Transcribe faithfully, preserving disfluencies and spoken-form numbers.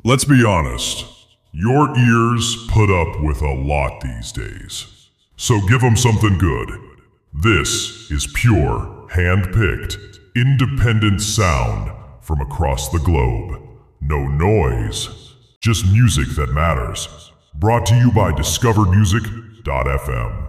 Let's be honest. Your ears put up with a lot these days. So give them something good. This is pure, hand-picked, independent sound from across the globe. No noise, just music that matters. Brought to you by discover music dot f m.